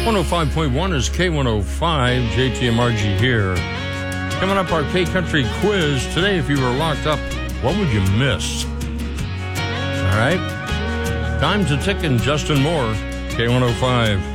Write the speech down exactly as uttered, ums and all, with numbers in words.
one oh five point one is K one oh five, J T M R G here. Coming up, our K-Country quiz. Today, if you were locked up, what would you miss? All right. Time's a ticking. Justin Moore, K one oh five.